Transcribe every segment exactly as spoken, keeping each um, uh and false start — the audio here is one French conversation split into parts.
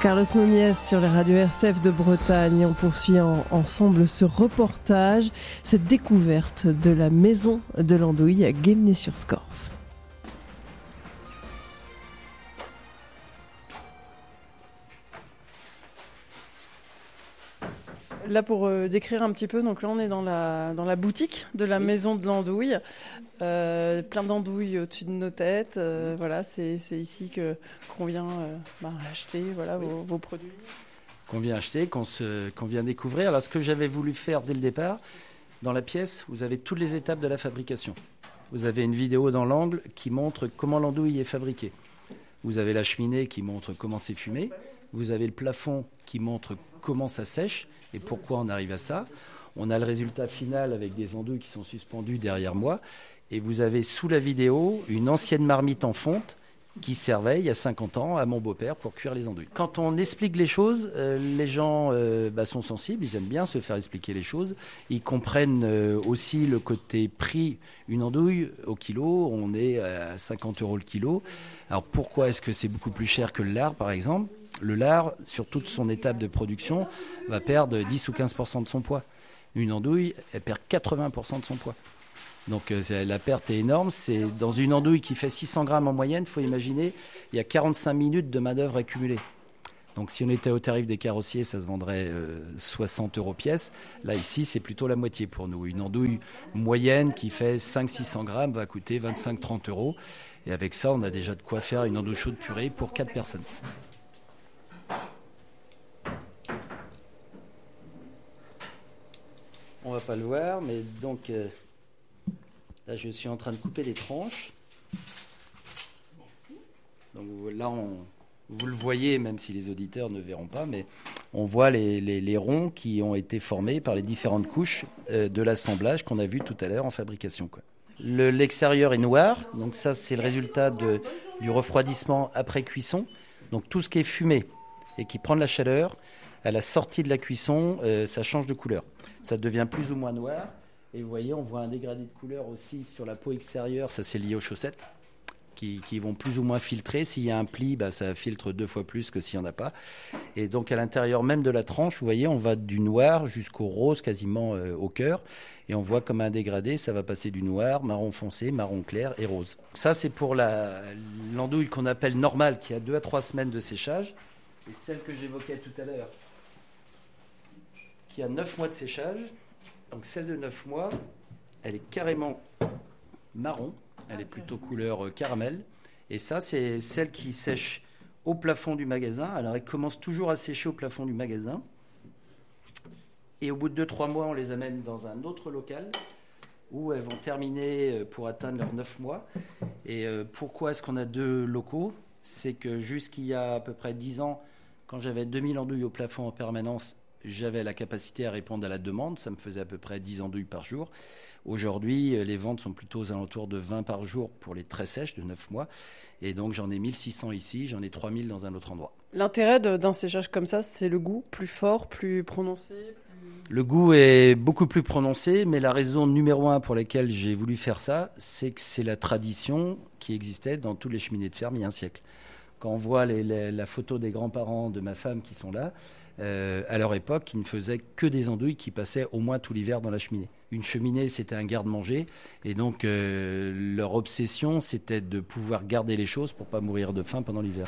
Carlos Núñez sur les radios R C F de Bretagne. On poursuit en, ensemble ce reportage, cette découverte de la maison de l'andouille à Guémené-sur-Scorff. Là, pour euh, décrire un petit peu, donc là on est dans la, dans la boutique de la oui. maison de l'andouille. Euh, plein d'andouilles au-dessus de nos têtes. Euh, voilà, c'est, c'est ici que, qu'on vient euh, bah, acheter voilà, oui. vos, vos produits. Qu'on vient acheter, qu'on, se, qu'on vient découvrir. Alors, ce que j'avais voulu faire dès le départ, dans la pièce, vous avez toutes les étapes de la fabrication. Vous avez une vidéo dans l'angle qui montre comment l'andouille est fabriquée. Vous avez la cheminée qui montre comment c'est fumé. Vous avez le plafond qui montre comment ça sèche et pourquoi on arrive à ça. On a le résultat final avec des andouilles qui sont suspendues derrière moi. Et vous avez sous la vidéo une ancienne marmite en fonte qui servait il y a cinquante ans à mon beau-père pour cuire les andouilles. Quand on explique les choses, euh, les gens euh, bah, sont sensibles, ils aiment bien se faire expliquer les choses. Ils comprennent euh, aussi le côté prix. Une andouille au kilo, on est à cinquante euros le kilo. Alors pourquoi est-ce que c'est beaucoup plus cher que le lard par exemple ? Le lard, sur toute son étape de production, va perdre dix ou quinze pour cent de son poids. Une andouille, elle perd quatre-vingts pour cent de son poids. Donc euh, la perte est énorme. C'est dans une andouille qui fait six cents grammes en moyenne, il faut imaginer, il y a quarante-cinq minutes de main-d'œuvre accumulée. Donc si on était au tarif des carrossiers, ça se vendrait euh, soixante euros pièce. Là, ici, c'est plutôt la moitié pour nous. Une andouille moyenne qui fait cinq cents à six cents grammes va coûter vingt-cinq à trente euros. Et avec ça, on a déjà de quoi faire une andouille chaude purée pour quatre personnes. On va pas le voir, mais donc... Euh Là, je suis en train de couper les tranches. Merci. Donc là, on, vous le voyez, même si les auditeurs ne verront pas, mais on voit les, les, les ronds qui ont été formés par les différentes couches euh, de l'assemblage qu'on a vu tout à l'heure en fabrication, quoi. Le, l'extérieur est noir, donc ça, c'est le résultat de, du refroidissement après cuisson. Donc tout ce qui est fumé et qui prend de la chaleur, à la sortie de la cuisson, euh, ça change de couleur. Ça devient plus ou moins noir. Et vous voyez, on voit un dégradé de couleur aussi sur la peau extérieure. Ça, c'est lié aux chaussettes qui, qui vont plus ou moins filtrer. S'il y a un pli, bah, ça filtre deux fois plus que s'il n'y en a pas. Et donc, à l'intérieur même de la tranche, vous voyez, on va du noir jusqu'au rose, quasiment euh, au cœur. Et on voit comme un dégradé, ça va passer du noir, marron foncé, marron clair et rose. Ça, c'est pour la, l'andouille qu'on appelle normale, qui a deux à trois semaines de séchage. Et celle que j'évoquais tout à l'heure, qui a neuf mois de séchage. Donc celle de neuf mois, elle est carrément marron, elle est plutôt couleur caramel. Et ça, c'est celle qui sèche au plafond du magasin. Alors elle commence toujours à sécher au plafond du magasin. Et au bout de deux à trois mois, on les amène dans un autre local où elles vont terminer pour atteindre leurs neuf mois. Et pourquoi est-ce qu'on a deux locaux ? C'est que jusqu'il y a à peu près dix ans, quand j'avais deux mille andouilles au plafond en permanence, j'avais la capacité à répondre à la demande. Ça me faisait à peu près dix andouilles par jour. Aujourd'hui, les ventes sont plutôt aux alentours de vingt par jour pour les très sèches de neuf mois. Et donc, j'en ai mille six cents ici, j'en ai trois mille dans un autre endroit. L'intérêt de, d'un séchage comme ça, c'est le goût plus fort, plus prononcé plus... Le goût est beaucoup plus prononcé, mais la raison numéro un pour laquelle j'ai voulu faire ça, c'est que c'est la tradition qui existait dans toutes les cheminées de ferme il y a un siècle. Quand on voit les, les, la photo des grands-parents de ma femme qui sont là, Euh, à leur époque, ils ne faisaient que des andouilles qui passaient au moins tout l'hiver dans la cheminée. Une cheminée, c'était un garde-manger. Et donc, euh, leur obsession, c'était de pouvoir garder les choses pour ne pas mourir de faim pendant l'hiver.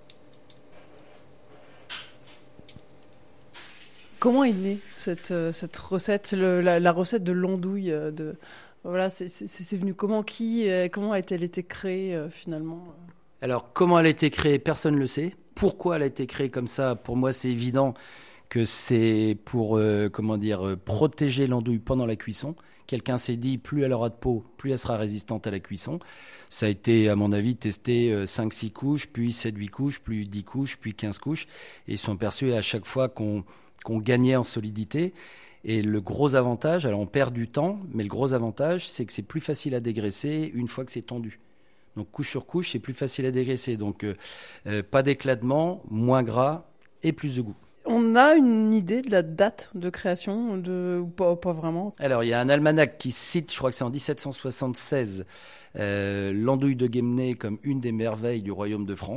Comment est née cette, cette recette, le, la, la recette de l'andouille de, voilà, c'est, c'est, c'est venu comment, qui, comment a-t-elle été créée euh, finalement ? Alors, comment elle a été créée, personne ne le sait. Pourquoi elle a été créée comme ça ? Pour moi, c'est évident que c'est pour euh, comment dire, euh, protéger l'andouille pendant la cuisson. Quelqu'un s'est dit, plus elle aura de peau, plus elle sera résistante à la cuisson. Ça a été, à mon avis, testé euh, cinq six couches, puis sept huit couches, puis dix couches, puis quinze couches. Et ils sont perçus à chaque fois qu'on, qu'on gagnait en solidité. Et le gros avantage, alors on perd du temps, mais le gros avantage, c'est que c'est plus facile à dégraisser une fois que c'est tendu. Donc couche sur couche, c'est plus facile à dégraisser. Donc euh, euh, pas d'éclatement, moins gras et plus de goût. On a une idée de la date de création de, ou pas, pas vraiment ? Alors il y a un almanach qui cite, je crois que c'est en dix-sept cent soixante-seize, euh, l'andouille de Guémené comme une des merveilles du royaume de France.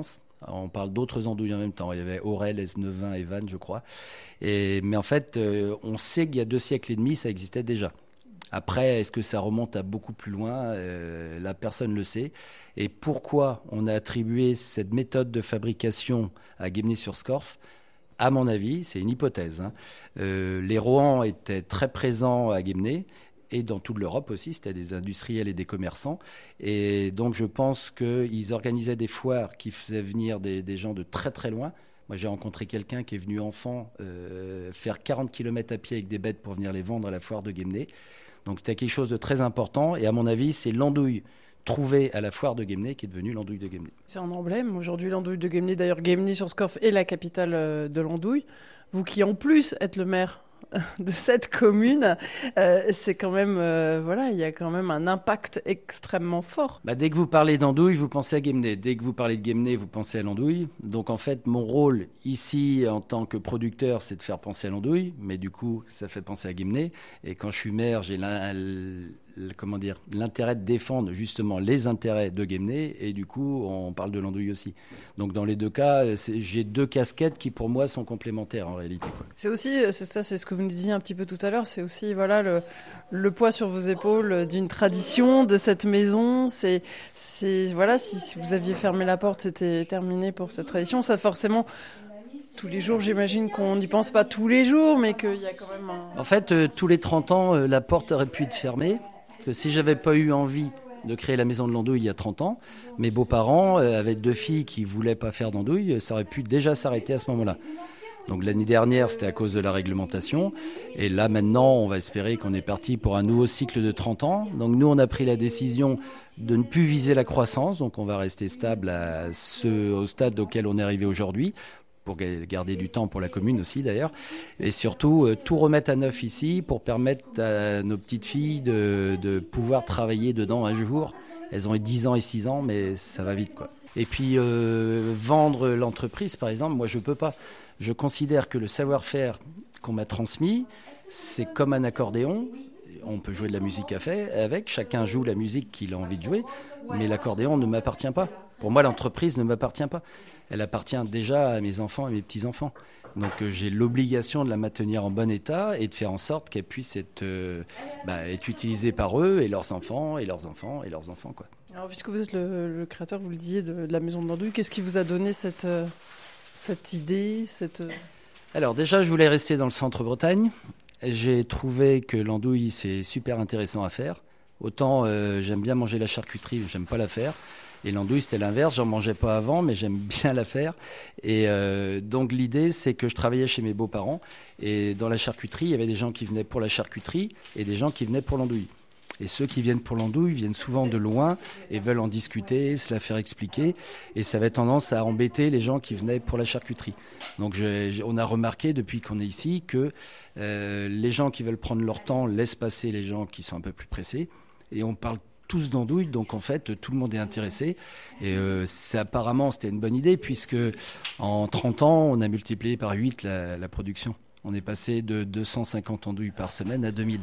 On parle d'autres andouilles en même temps. Il y avait Aurel, Esnevin et Vannes, je crois. Et, mais en fait, euh, on sait qu'il y a deux siècles et demi, ça existait déjà. Après, est-ce que ça remonte à beaucoup plus loin ? euh, La personne le sait. Et pourquoi on a attribué cette méthode de fabrication à Guémené-sur-Scorff ? À mon avis, c'est une hypothèse. Hein. Euh, les Rohans étaient très présents à Guémené et dans toute l'Europe aussi. C'était des industriels et des commerçants. Et donc, je pense qu'ils organisaient des foires qui faisaient venir des, des gens de très très loin. Moi, j'ai rencontré quelqu'un qui est venu enfant euh, faire quarante kilomètres à pied avec des bêtes pour venir les vendre à la foire de Guémené. Donc, c'était quelque chose de très important. Et à mon avis, c'est l'andouille trouvée à la foire de Guémené qui est devenue l'andouille de Guémené. C'est un emblème. Aujourd'hui, l'andouille de Guémené, d'ailleurs, Guémené-sur-Scorff est la capitale de l'andouille. Vous qui, en plus, êtes le maire de cette commune, euh, c'est quand même, euh, voilà, il y a quand même un impact extrêmement fort. Bah, dès que vous parlez d'andouille, vous pensez à Guémené. Dès que vous parlez de Guémené, vous pensez à l'andouille. Donc en fait, mon rôle ici, en tant que producteur, c'est de faire penser à l'andouille, mais du coup, ça fait penser à Guémené. Et quand je suis maire, j'ai l'un, comment dire, l'intérêt de défendre justement les intérêts de Guémené, et du coup, on parle de l'andouille aussi. Donc dans les deux cas, c'est, j'ai deux casquettes qui pour moi sont complémentaires en réalité, quoi. C'est aussi, c'est ça, c'est ce que vous nous disiez un petit peu tout à l'heure, c'est aussi voilà le, le poids sur vos épaules d'une tradition, de cette maison. C'est, c'est voilà, si, si vous aviez fermé la porte, c'était terminé pour cette tradition. Ça forcément. Tous les jours, j'imagine qu'on n'y pense pas tous les jours, mais qu'il y a quand même un... En fait, euh, tous les trente ans, euh, la porte aurait pu être fermée. Parce que si j'avais pas eu envie de créer la maison de l'andouille il y a trente ans, mes beaux-parents, euh, avec deux filles qui voulaient pas faire d'andouille, ça aurait pu déjà s'arrêter à ce moment-là. Donc l'année dernière, c'était à cause de la réglementation. Et là, maintenant, on va espérer qu'on est parti pour un nouveau cycle de trente ans. Donc nous, on a pris la décision de ne plus viser la croissance. Donc on va rester stable à ce, au stade auquel on est arrivé aujourd'hui, pour garder du temps pour la commune aussi d'ailleurs, et surtout euh, tout remettre à neuf ici pour permettre à nos petites filles de, de pouvoir travailler dedans un jour. Elles ont eu dix ans et six ans, mais ça va vite, quoi. Et puis euh, vendre l'entreprise, par exemple, moi je peux pas. Je considère que le savoir-faire qu'on m'a transmis, c'est comme un accordéon. On peut jouer de la musique à fait avec, chacun joue la musique qu'il a envie de jouer, mais l'accordéon ne m'appartient pas. Pour moi, l'entreprise ne m'appartient pas. Elle appartient déjà à mes enfants et mes petits-enfants. Donc euh, j'ai l'obligation de la maintenir en bon état et de faire en sorte qu'elle puisse être, euh, bah, être utilisée par eux et leurs enfants et leurs enfants et leurs enfants, quoi. Alors, puisque vous êtes le, le créateur, vous le disiez, de, de la maison de l'andouille, qu'est-ce qui vous a donné cette, euh, cette idée cette... Alors déjà, je voulais rester dans le centre-Bretagne. J'ai trouvé que l'andouille, c'est super intéressant à faire. Autant euh, j'aime bien manger la charcuterie, j'aime pas la faire. Et l'andouille, c'était l'inverse. J'en mangeais pas avant, mais j'aime bien la faire. Et euh, donc, l'idée, c'est que je travaillais chez mes beaux-parents. Et dans la charcuterie, il y avait des gens qui venaient pour la charcuterie et des gens qui venaient pour l'andouille. Et ceux qui viennent pour l'andouille viennent souvent de loin et veulent en discuter, se la faire expliquer. Et ça avait tendance à embêter les gens qui venaient pour la charcuterie. Donc, je, je, on a remarqué depuis qu'on est ici que euh, les gens qui veulent prendre leur temps laissent passer les gens qui sont un peu plus pressés. Et on parle tous d'andouille, donc en fait tout le monde est intéressé et euh, c'est, apparemment c'était une bonne idée puisque en trente ans on a multiplié par huit la, la production. On est passé de deux cent cinquante andouilles par semaine à deux mille.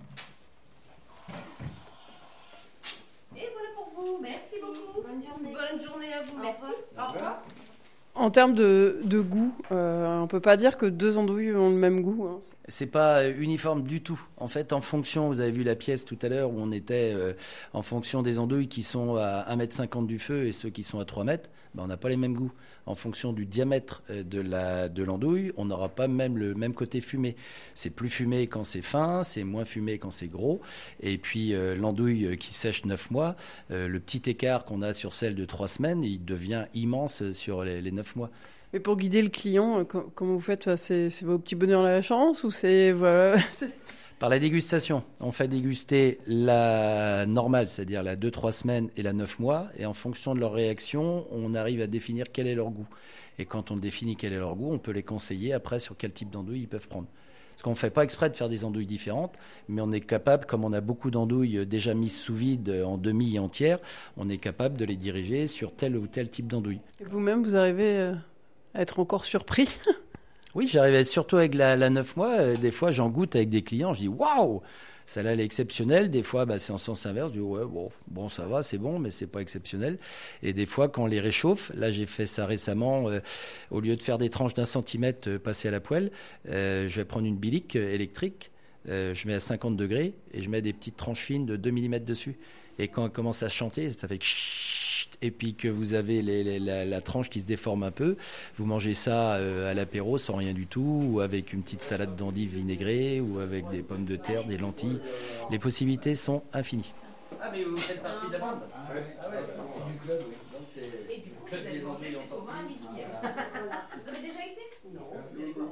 Et voilà pour vous, merci beaucoup. Bonne journée. Bonne journée à vous, merci. Au revoir. En termes de, de goût, euh, on peut pas dire que deux andouilles ont le même goût, hein. C'est pas uniforme du tout. En fait, en fonction, vous avez vu la pièce tout à l'heure où on était euh, en fonction des andouilles qui sont à un mètre cinquante du feu et ceux qui sont à trois mètres, ben on n'a pas les mêmes goûts. En fonction du diamètre de, la, de l'andouille, on n'aura pas même le même côté fumé. C'est plus fumé quand c'est fin, c'est moins fumé quand c'est gros. Et puis euh, l'andouille qui sèche neuf mois, euh, le petit écart qu'on a sur celle de trois semaines, il devient immense sur les, les neuf mois. Et pour guider le client, comment vous faites ? C'est, c'est vos petits bonheurs à la chance ou c'est voilà. Par la dégustation. On fait déguster la normale, c'est-à-dire la deux trois semaines et la neuf mois. Et en fonction de leur réaction, on arrive à définir quel est leur goût. Et quand on définit quel est leur goût, on peut les conseiller après sur quel type d'andouille ils peuvent prendre. Parce qu'on ne fait pas exprès de faire des andouilles différentes, mais on est capable, comme on a beaucoup d'andouilles déjà mises sous vide en demi et entières, on est capable de les diriger sur tel ou tel type d'andouille. Et vous-même, vous arrivez à être encore surpris ? Oui, j'arrive surtout avec la, la neuf mois. Euh, des fois, j'en goûte avec des clients. Je dis waouh, Celle-là, elle est exceptionnelle. Des fois, bah, c'est en sens inverse. Je dis, ouais, bon, bon, ça va, c'est bon, mais c'est pas exceptionnel. Et des fois, quand on les réchauffe, là, j'ai fait ça récemment, euh, au lieu de faire des tranches d'un centimètre euh, passées à la poêle, euh, je vais prendre une bilique euh, électrique, euh, je mets à cinquante degrés et je mets des petites tranches fines de deux millimètres dessus. Et quand elle commence à chanter, ça fait chut, et puis que vous avez les, les, la, la tranche qui se déforme un peu, vous mangez ça euh, à l'apéro sans rien du tout, ou avec une petite salade d'endives vinaigrée, ou avec des pommes de terre, des lentilles. Les possibilités sont infinies. Ah, mais vous faites partie de la bande ? Ah ouais, du club, oui. Donc c'est Et du coup, vous avez mangé chez Thomas à midi. Vous avez déjà été ? Non.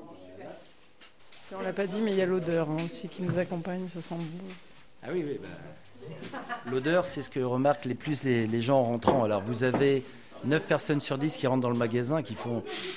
On l'a pas dit, mais il y a l'odeur hein, aussi qui nous accompagne, ça sent bon. Ah oui, oui, bah... L'odeur, c'est ce que remarquent les plus les, les gens en rentrant. Alors, vous avez neuf personnes sur dix qui rentrent dans le magasin, qui font,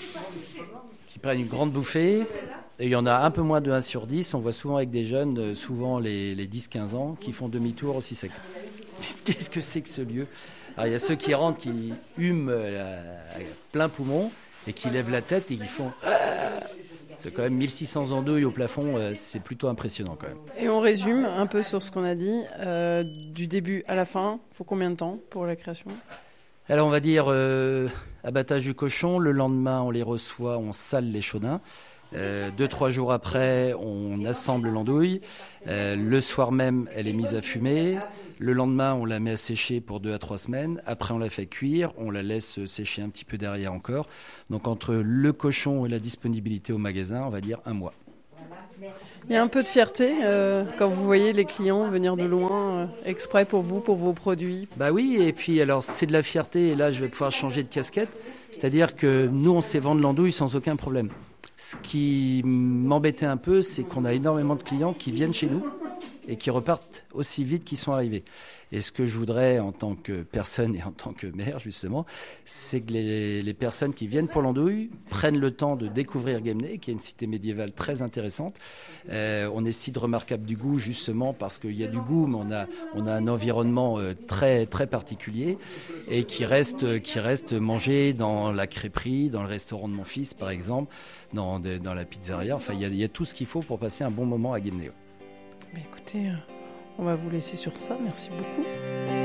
qui prennent une grande bouffée. Et il y en a un peu moins de un sur dix. On voit souvent avec des jeunes, souvent les, les dix quinze ans, qui font demi-tour aussi sec. Qu'est-ce que c'est que ce lieu ? Alors, il y a ceux qui rentrent, qui hument à plein poumon et qui lèvent la tête et qui font... C'est quand même mille six cents andouilles au plafond, euh, c'est plutôt impressionnant quand même. Et on résume un peu sur ce qu'on a dit, euh, du début à la fin, il faut combien de temps pour la création ? Alors on va dire euh, abattage du cochon, le lendemain on les reçoit, on sale les chaudins. Euh, deux, trois jours après, on assemble l'andouille. Euh, le soir même, elle est mise à fumer. Le lendemain, on la met à sécher pour deux à trois semaines. Après, on la fait cuire. On la laisse sécher un petit peu derrière encore. Donc, entre le cochon et la disponibilité au magasin, on va dire un mois. Il y a un peu de fierté euh, quand vous voyez les clients venir de loin, euh, exprès pour vous, pour vos produits. Bah oui, et puis alors c'est de la fierté. Et là, je vais pouvoir changer de casquette. C'est-à-dire que nous, on sait vendre l'andouille sans aucun problème. Ce qui m'embêtait un peu, c'est qu'on a énormément de clients qui viennent chez nous et qui repartent aussi vite qu'ils sont arrivés. Et ce que je voudrais en tant que personne et en tant que maire, justement, c'est que les, les personnes qui viennent pour l'andouille prennent le temps de découvrir Guémené, qui est une cité médiévale très intéressante. Euh, on est site remarquable du goût, justement, parce qu'il y a du goût, mais on a, on a un environnement euh, très, très particulier et qui reste, qui reste mangé dans la crêperie, dans le restaurant de mon fils, par exemple, dans, de, dans la pizzeria. Enfin, il y a, il y a tout ce qu'il faut pour passer un bon moment à Guémené. Mais écoutez, on va vous laisser sur ça. Merci beaucoup.